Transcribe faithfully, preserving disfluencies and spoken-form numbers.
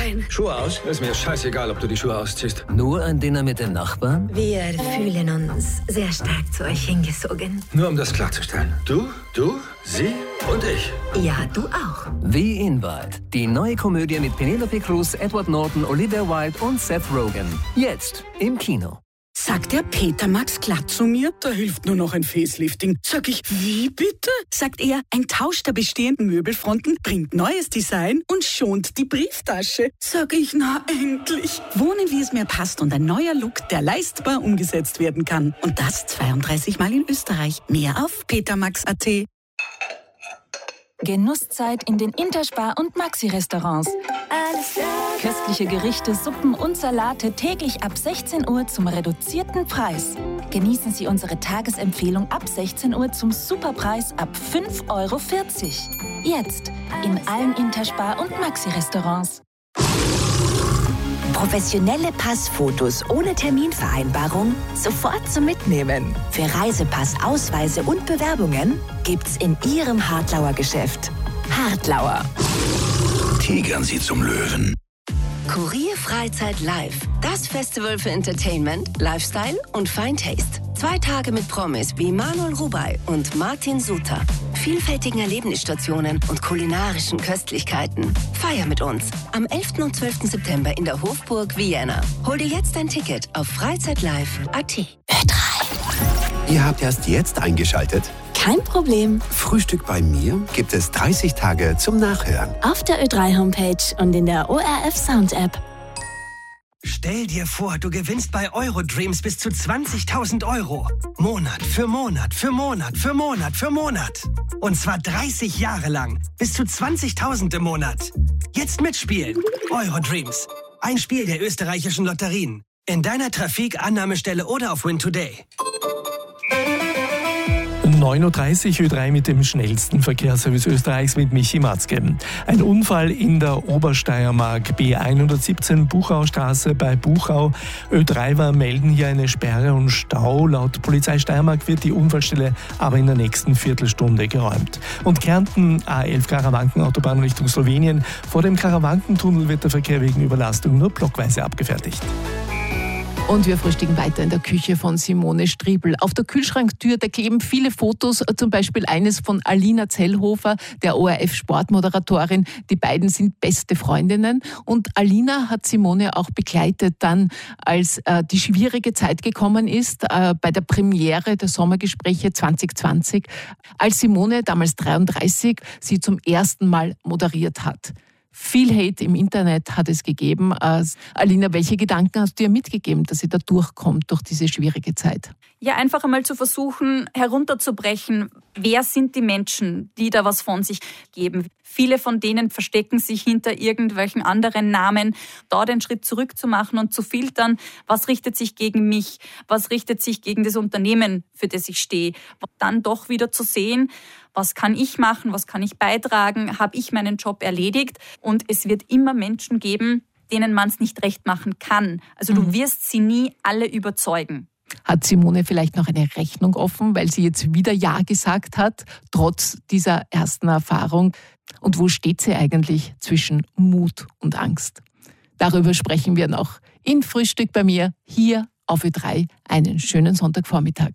rein. Schuhe aus? Ist mir scheißegal, ob du die Schuhe ausziehst. Nur ein Dinner mit den Nachbarn? Wir fühlen uns sehr stark zu euch hingezogen. Nur um das klarzustellen. Du, du, sie und ich. Ja, du auch. Wie Invite. Die neue Komödie mit Penelope Cruz, Edward Norton, Olivia Wilde und Seth Rogen. Jetzt im Kino. Sagt der Peter Max glatt zu mir, da hilft nur noch ein Facelifting. Sag ich, wie bitte? Sagt er, ein Tausch der bestehenden Möbelfronten bringt neues Design und schont die Brieftasche. Sag ich, na endlich. Wohnen, wie es mir passt und ein neuer Look, der leistbar umgesetzt werden kann. Und das zweiunddreißig Mal in Österreich. Mehr auf petermax punkt at. Genusszeit in den Interspar- und Maxi-Restaurants. Alles klar. Köstliche Gerichte, Suppen und Salate täglich ab sechzehn Uhr zum reduzierten Preis. Genießen Sie unsere Tagesempfehlung ab sechzehn Uhr zum Superpreis ab fünf Euro vierzig. Jetzt in allen Interspar- und Maxi-Restaurants. Professionelle Passfotos ohne Terminvereinbarung sofort zum Mitnehmen. Für Reisepass, Ausweise und Bewerbungen gibt's in Ihrem Hartlauer Geschäft. Hartlauer. Tigern Sie zum Löwen. Kurier Freizeit Live. Das Festival für Entertainment, Lifestyle und Fine Taste. Zwei Tage mit Promis wie Manuel Rubey und Martin Suter. Vielfältigen Erlebnisstationen und kulinarischen Köstlichkeiten. Feier mit uns am elften und zwölften September in der Hofburg Vienna. Hol dir jetzt ein Ticket auf freizeitlive punkt at. Ö drei. Ihr habt erst jetzt eingeschaltet? Kein Problem. Frühstück bei mir gibt es dreißig Tage zum Nachhören. Auf der Ö drei Homepage und in der O R F Sound App. Stell dir vor, du gewinnst bei Eurodreams bis zu zwanzigtausend Euro. Monat für Monat für Monat für Monat für Monat. Und zwar dreißig Jahre lang. Bis zu zwanzigtausend im Monat. Jetzt mitspielen. Eurodreams. Ein Spiel der österreichischen Lotterien. In deiner Trafik, Annahmestelle oder auf Win Today. neun Uhr dreißig, Ö drei mit dem schnellsten Verkehrsservice Österreichs mit Michi Matzke. Ein Unfall in der Obersteiermark, B hundertsiebzehn Buchaustraße bei Buchau. Ö drei war melden hier eine Sperre und Stau. Laut Polizei Steiermark wird die Unfallstelle aber in der nächsten Viertelstunde geräumt. Und Kärnten, A elf Karawankenautobahn Richtung Slowenien. Vor dem Karawankentunnel wird der Verkehr wegen Überlastung nur blockweise abgefertigt. Und wir frühstücken weiter in der Küche von Simone Striebel. Auf der Kühlschranktür, da kleben viele Fotos, zum Beispiel eines von Alina Zellhofer, der O R F-Sportmoderatorin. Die beiden sind beste Freundinnen. Und Alina hat Simone auch begleitet dann, als äh, die schwierige Zeit gekommen ist, äh, bei der Premiere der Sommergespräche zwanzig zwanzig, als Simone, damals dreiunddreißig, sie zum ersten Mal moderiert hat. Viel Hate im Internet hat es gegeben. Alina, welche Gedanken hast du ihr mitgegeben, dass sie da durchkommt durch diese schwierige Zeit? Ja, einfach einmal zu versuchen, herunterzubrechen. Wer sind die Menschen, die da was von sich geben? Viele von denen verstecken sich hinter irgendwelchen anderen Namen. Da den Schritt zurück zu machen und zu filtern, was richtet sich gegen mich, was richtet sich gegen das Unternehmen, für das ich stehe. Dann doch wieder zu sehen, was kann ich machen, was kann ich beitragen, habe ich meinen Job erledigt. Und es wird immer Menschen geben, denen man es nicht recht machen kann. Also du wirst sie nie alle überzeugen. Hat Simone vielleicht noch eine Rechnung offen, weil sie jetzt wieder Ja gesagt hat, trotz dieser ersten Erfahrung? Und wo steht sie eigentlich zwischen Mut und Angst? Darüber sprechen wir noch in Frühstück bei mir hier auf Ö drei. Einen schönen Sonntagvormittag.